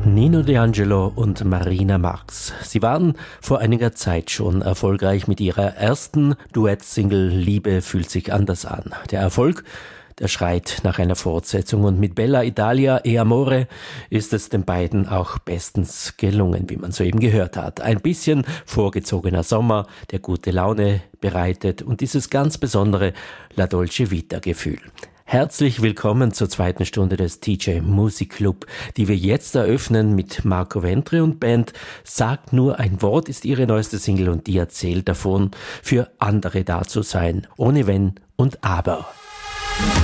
Nino D'Angelo und Marina Marx. Sie waren vor einiger Zeit schon erfolgreich mit ihrer ersten Duett-Single Liebe fühlt sich anders an. Der Erfolg, der schreit nach einer Fortsetzung, und mit Bella Italia e Amore ist es den beiden auch bestens gelungen, wie man soeben gehört hat. Ein bisschen vorgezogener Sommer, der gute Laune bereitet, und dieses ganz besondere La Dolce Vita Gefühl. Herzlich willkommen zur zweiten Stunde des TJ Music Club, die wir jetzt eröffnen mit Marco Ventre und Band. Sagt nur ein Wort ist ihre neueste Single, und die erzählt davon, für andere da zu sein, ohne Wenn und Aber.